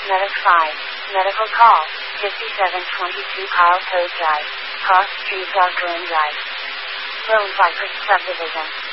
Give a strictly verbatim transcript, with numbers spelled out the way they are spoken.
Medic five. Medical call. fifty-seven twenty-two Kyle Code Drive. Cross Street Darkland Drive. Road Vipers Subdivision.